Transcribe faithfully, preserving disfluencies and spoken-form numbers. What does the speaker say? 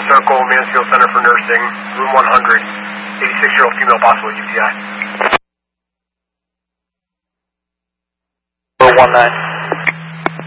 Circle, Mansfield Center for Nursing, room one hundred, eighty-six-year-old female, possible U T I. one nine.